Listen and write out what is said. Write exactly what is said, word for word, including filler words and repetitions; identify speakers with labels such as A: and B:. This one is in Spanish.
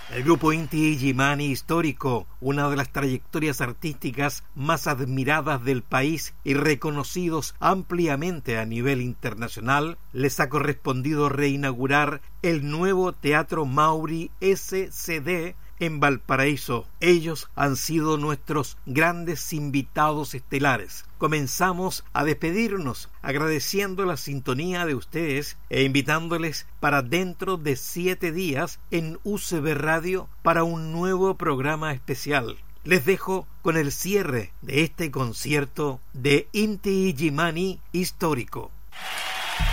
A: El grupo Inti Illimani Histórico, una de las trayectorias artísticas más admiradas del país y reconocidos ampliamente a nivel internacional, les ha correspondido reinaugurar el nuevo Teatro Mauri S C D en Valparaíso. Ellos han sido nuestros grandes invitados estelares. Comenzamos a despedirnos agradeciendo la sintonía de ustedes e invitándoles para dentro de siete días en U C B Radio para un nuevo programa especial. Les dejo con el cierre de este concierto de Inti Illimani Histórico.